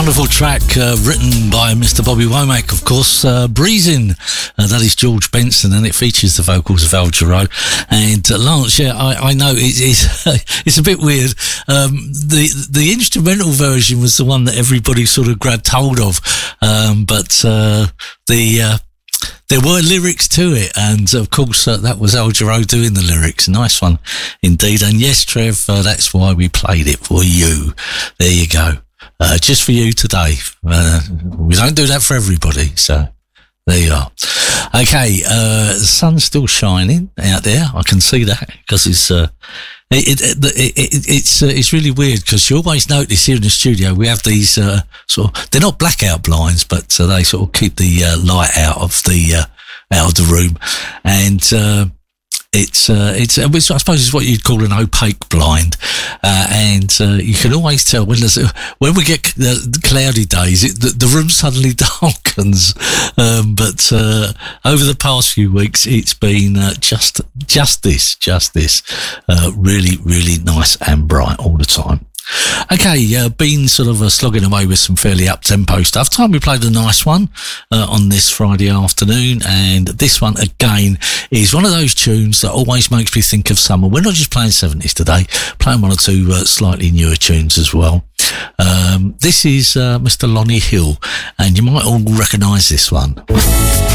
Wonderful track written by Mr. Bobby Womack, of course, Breezing. That is George Benson, and it features the vocals of Al Jarreau. And Lance, yeah, I know it's a bit weird. The instrumental version was the one that everybody sort of grabbed hold of, but there were lyrics to it, and of course that was Al Jarreau doing the lyrics. Nice one indeed. And yes, Trev, that's why we played it for you. There you go. Just for you today. We don't do that for everybody, so there you are. Okay, the sun's still shining out there. I can see that because it's really weird because you always notice here in the studio we have these they're not blackout blinds, but they sort of keep the light out of the room, and it's I suppose it's what you'd call an opaque blind, and you can always tell when we get cloudy days, the room suddenly darkens. But over the past few weeks, it's been just this really, really nice and bright all the time. Okay, been sort of slogging away with some fairly up-tempo stuff. Time we played a nice one on this Friday afternoon, and this one again is one of those tunes that always makes me think of summer. We're not just playing 70s today, playing one or two slightly newer tunes as well. This is Mr. Lonnie Hill, and you might all recognise this one.